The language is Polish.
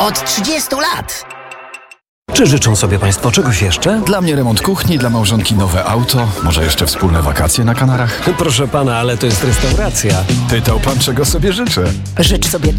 Od 30 lat. Czy życzą sobie Państwo czegoś jeszcze? Dla mnie remont kuchni, dla małżonki nowe auto, może jeszcze wspólne wakacje na Kanarach. Proszę pana, ale to jest restauracja. Pytał pan, czego sobie życzę. Życz sobie